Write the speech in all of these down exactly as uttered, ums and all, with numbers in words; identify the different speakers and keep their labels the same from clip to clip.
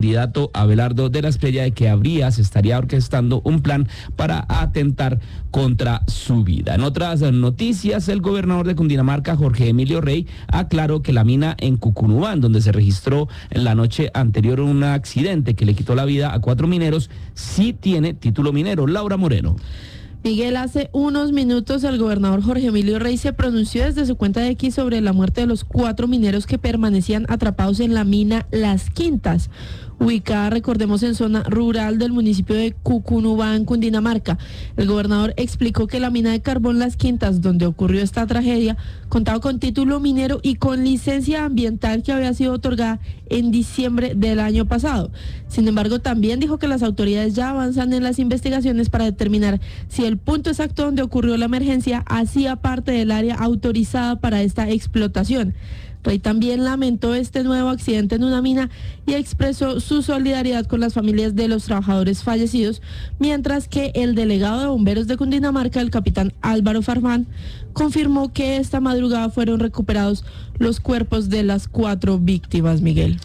Speaker 1: candidato Abelardo de la Espriella de que habría, se estaría orquestando un plan para atentar contra su vida. En otras noticias, el gobernador de Cundinamarca, Jorge Emilio Rey, aclaró que la mina en Cucunubán, donde se registró en la noche anterior un accidente que le quitó la vida a cuatro mineros, sí tiene título minero. Laura Moreno.
Speaker 2: Miguel, hace unos minutos el gobernador Jorge Emilio Rey se pronunció desde su cuenta de X sobre la muerte de los cuatro mineros que permanecían atrapados en la mina Las Quintas, ubicada, recordemos, en zona rural del municipio de Cucunubán, Cundinamarca. El gobernador explicó que la mina de carbón Las Quintas, donde ocurrió esta tragedia, contaba con título minero y con licencia ambiental que había sido otorgada en diciembre del año pasado. Sin embargo, también dijo que las autoridades ya avanzan en las investigaciones para determinar si el punto exacto donde ocurrió la emergencia hacía parte del área autorizada para esta explotación. Rey también lamentó este nuevo accidente en una mina y expresó su solidaridad con las familias de los trabajadores fallecidos, mientras que el delegado de bomberos de Cundinamarca, el capitán Álvaro Farfán, confirmó que esta madrugada fueron recuperados los cuerpos de las cuatro víctimas, Miguel.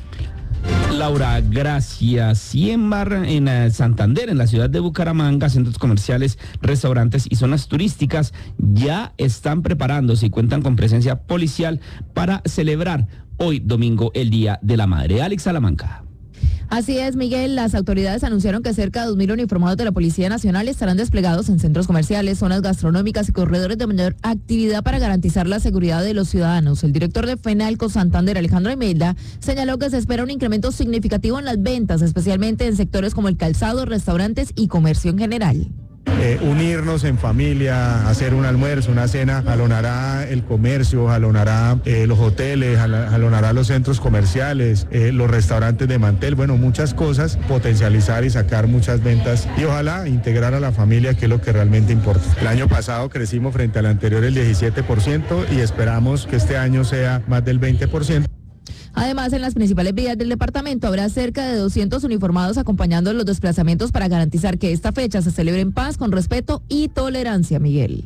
Speaker 1: Laura, gracias. Y en, Bar, en uh, Santander, en la ciudad de Bucaramanga, centros comerciales, restaurantes y zonas turísticas ya están preparándose y cuentan con presencia policial para celebrar hoy domingo el Día de la Madre. Alex Salamanca.
Speaker 3: Así es, Miguel. Las autoridades anunciaron que cerca de dos mil uniformados de la Policía Nacional estarán desplegados en centros comerciales, zonas gastronómicas y corredores de mayor actividad para garantizar la seguridad de los ciudadanos. El director de FENALCO Santander, Alejandro Imelda, señaló que se espera un incremento significativo en las ventas, especialmente en sectores como el calzado, restaurantes y comercio en general.
Speaker 4: Eh, unirnos en familia, hacer un almuerzo, una cena, jalonará el comercio, jalonará eh, los hoteles, jal, jalonará los centros comerciales, eh, los restaurantes de mantel, bueno, muchas cosas, potencializar y sacar muchas ventas y ojalá integrar a la familia, que es lo que realmente importa. El año pasado crecimos frente al anterior el diecisiete por ciento y esperamos que este año sea más del veinte por ciento.
Speaker 3: Además, en las principales vías del departamento habrá cerca de doscientos uniformados acompañando los desplazamientos para garantizar que esta fecha se celebre en paz, con respeto y tolerancia, Miguel.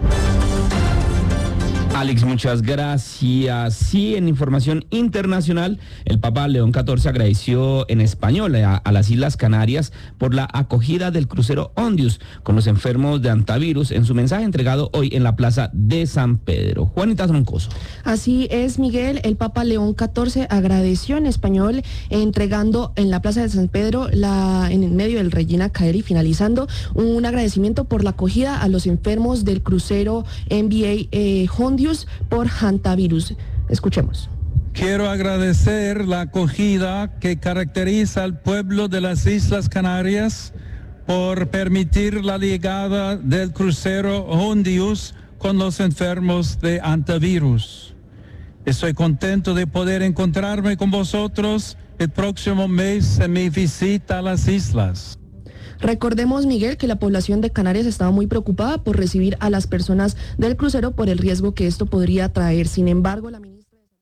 Speaker 1: Alex, muchas gracias. Sí, en información internacional, el Papa León catorce agradeció en español a, a las Islas Canarias por la acogida del crucero Ondius con los enfermos de hantavirus en su mensaje entregado hoy en la Plaza de San Pedro. Juanita Troncoso.
Speaker 2: Así es, Miguel. El Papa León catorce agradeció en español, entregando en la Plaza de San Pedro, la, en medio del Regina Coeli, finalizando un agradecimiento por la acogida a los enfermos del crucero M V A eh, Ondius por hantavirus. Escuchemos.
Speaker 5: Quiero agradecer la acogida que caracteriza al pueblo de las Islas Canarias por permitir la llegada del crucero Ondius con los enfermos de hantavirus. Estoy contento de poder encontrarme con vosotros el próximo mes en mi visita a las islas.
Speaker 2: Recordemos, Miguel, que la población de Canarias estaba muy preocupada por recibir a las personas del crucero por el riesgo que esto podría traer. Sin embargo, la ministra de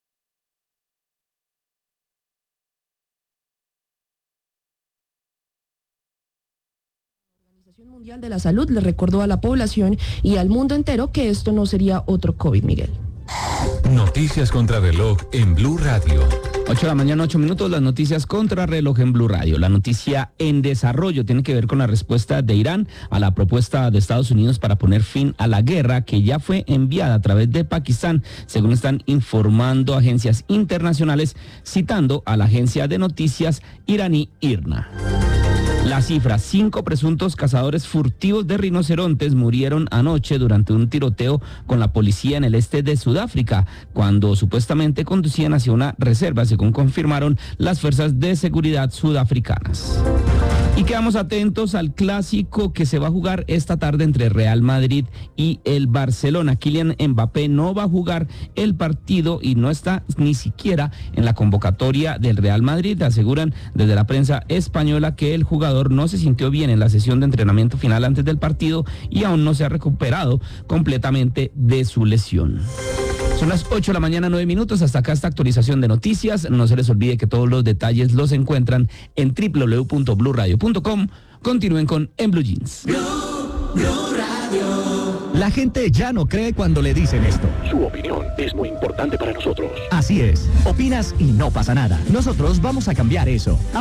Speaker 2: la Organización Mundial de la Salud le recordó a la población y al mundo entero que esto no sería otro COVID, Miguel.
Speaker 6: Noticias contra reloj en Blue Radio.
Speaker 1: ocho de la mañana, ocho minutos, las noticias contra reloj en Blue Radio. La noticia en desarrollo tiene que ver con la respuesta de Irán a la propuesta de Estados Unidos para poner fin a la guerra que ya fue enviada a través de Pakistán, según están informando agencias internacionales, citando a la agencia de noticias iraní IRNA. La cifra, cinco presuntos cazadores furtivos de rinocerontes murieron anoche durante un tiroteo con la policía en el este de Sudáfrica, cuando supuestamente conducían hacia una reserva, según confirmaron las fuerzas de seguridad sudafricanas. Y quedamos atentos al clásico que se va a jugar esta tarde entre Real Madrid y el Barcelona. Kylian Mbappé no va a jugar el partido y no está ni siquiera en la convocatoria del Real Madrid. Aseguran desde la prensa española que el jugador no se sintió bien en la sesión de entrenamiento final antes del partido y aún no se ha recuperado completamente de su lesión. Son las ocho de la mañana, nueve minutos. Hasta acá esta actualización de noticias. No se les olvide que todos los detalles los encuentran en doble u doble u doble u punto blue radio punto com. Continúen con En Blue Jeans.
Speaker 7: Blue, Blue Radio.
Speaker 8: La gente ya no cree cuando le dicen esto.
Speaker 9: Su opinión es muy importante para nosotros.
Speaker 8: Así es. Opinas y no pasa nada. Nosotros vamos a cambiar eso.